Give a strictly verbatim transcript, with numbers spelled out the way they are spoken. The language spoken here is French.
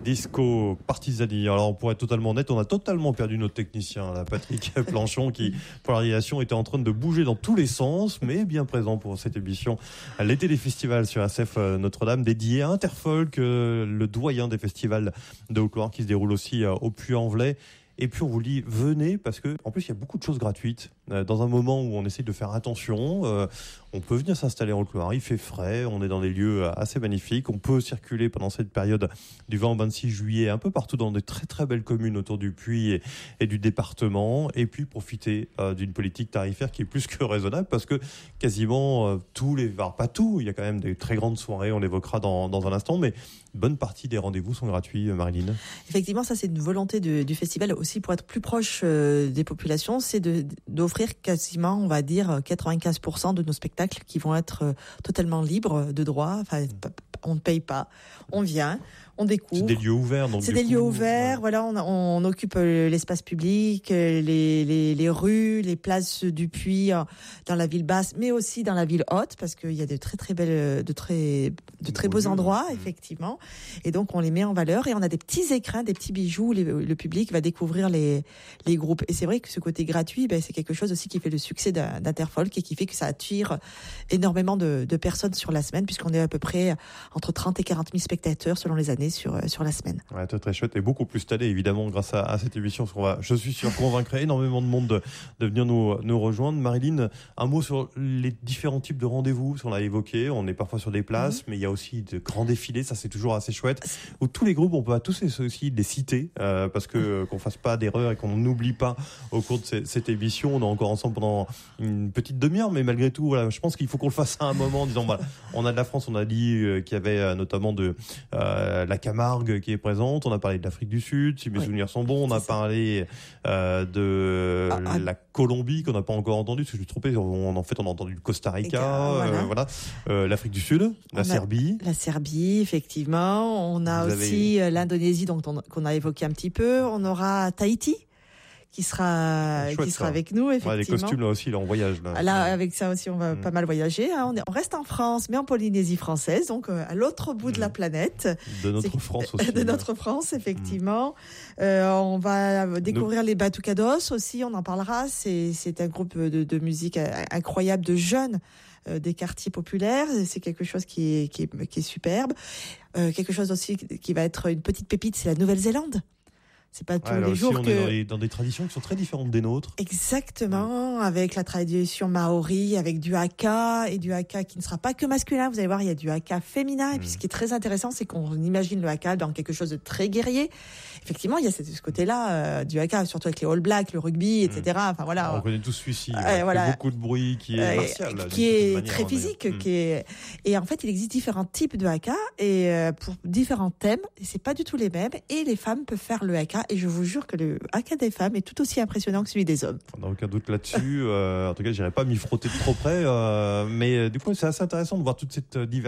Disco Partisani. Alors, pour être totalement honnête, on a totalement perdu notre technicien, là, Patrick Planchon, qui, pour la réalisation, était en train de bouger dans tous les sens, mais bien présent pour cette émission. L'été des festivals sur S F Notre-Dame, dédié à Interfolk, le doyen des festivals de Haute-Loire, qui se déroule aussi au Puy-en-Velay. Et puis on vous dit, venez, parce que en plus il y a beaucoup de choses gratuites. Dans un moment où on essaie de faire attention, euh, on peut venir s'installer en Haute-Loire, il fait frais, on est dans des lieux assez magnifiques, on peut circuler pendant cette période du vingt au vingt-six juillet un peu partout dans des très très belles communes autour du Puy et, et du département, et puis profiter euh, d'une politique tarifaire qui est plus que raisonnable, parce que quasiment euh, tous les, alors pas tout, il y a quand même des très grandes soirées, on l'évoquera dans, dans un instant, mais une bonne partie des rendez-vous sont gratuits, Marilyn. Effectivement, ça c'est une volonté de, du festival aussi pour être plus proche euh, des populations, c'est de, d'offrir quasiment, on va dire, quatre-vingt-quinze pour cent de nos spectacles qui vont être euh, totalement libres de droit. Enfin, on ne paye pas, on vient, on découvre. C'est des lieux ouverts, donc. C'est des coup, lieux ouverts. Ouais. Voilà, on, on occupe l'espace public, les, les, les rues, les places du Puy dans la ville basse, mais aussi dans la ville haute, parce qu'il y a de très très belles, de très, de très beaux endroits, effectivement. Et donc on les met en valeur et on a des petits écrins, des petits bijoux. Les, le public va découvrir les, les groupes. Et c'est vrai que ce côté gratuit, ben, c'est quelque chose aussi qui fait le succès d'Interfolk et qui fait que ça attire énormément de, de personnes sur la semaine, puisqu'on est à peu près entre trente et quarante mille spectateurs selon les années sur, sur la semaine. Ouais, très, très chouette et beaucoup plus stallé évidemment grâce à, à cette émission, parce qu'on va, je suis sûr, convaincre énormément de monde de, de venir nous, nous rejoindre. Marilyn, un mot sur les différents types de rendez-vous, on l'a évoqué, on est parfois sur des places, mmh. mais il y a aussi de grands défilés, ça c'est toujours assez chouette, où tous les groupes, on peut à tous aussi les citer, euh, parce que qu'on fasse pas d'erreur et qu'on n'oublie pas au cours de cette, cette émission. On est encore ensemble pendant une petite demi-heure, mais malgré tout, voilà, je pense qu'il faut qu'on le fasse à un moment en disant, voilà, on a de la France, on a dit euh, qu'il y avait euh, notamment de euh, la Camargue qui est présente, on a parlé de l'Afrique du Sud, si mes oui. souvenirs sont bons, on a parlé euh, de ah, ah, la Colombie qu'on n'a pas encore entendu, parce que je me suis trompé, on, en fait on a entendu le Costa Rica, voilà, euh, voilà. Euh, l'Afrique du Sud, la on Serbie. La Serbie, effectivement, on a Vous aussi avez... l'Indonésie, donc on, qu'on a évoqué un petit peu, on aura Tahiti, qui sera chouette, qui sera ça. Avec nous, effectivement. Ouais, les costumes là aussi, là on voyage là. Là avec ça aussi on va mmh. pas mal voyager. Hein. On, est, on reste en France, mais en Polynésie française, donc euh, à l'autre bout mmh. de la planète. De notre C'est, France aussi. De notre France, effectivement. Mmh. Euh, on va découvrir nous... les Batucados aussi. On en parlera. C'est c'est un groupe de, de musique incroyable de jeunes euh, des quartiers populaires. C'est quelque chose qui est qui est, qui est superbe. Euh, quelque chose aussi qui va être une petite pépite, c'est la Nouvelle-Zélande. C'est pas tous ouais, les jours on que... est dans des, dans des traditions qui sont très différentes des nôtres. Exactement, ouais. Avec la tradition maori, avec du haka, et du haka qui ne sera pas que masculin. Vous allez voir, il y a du haka féminin. Mmh. Et puis ce qui est très intéressant, c'est qu'on imagine le haka dans quelque chose de très guerrier. Effectivement, il y a ce, ce côté-là euh, du haka, surtout avec les All Blacks, le rugby, et cetera. Mmh. Enfin voilà. On connaît tous celui-ci, euh, ouais, voilà. beaucoup de bruit, qui est euh, martial. Là, qui est manière, très physique. Mmh. Qui est... Et en fait, il existe différents types de haka, et euh, pour différents thèmes, et c'est pas du tout les mêmes. Et les femmes peuvent faire le haka, et je vous jure que le haka des femmes est tout aussi impressionnant que celui des hommes. On n'a aucun doute là-dessus. euh, en tout cas, j'irai pas m'y frotter de trop près. Euh, mais du coup, c'est assez intéressant de voir toute cette diversité.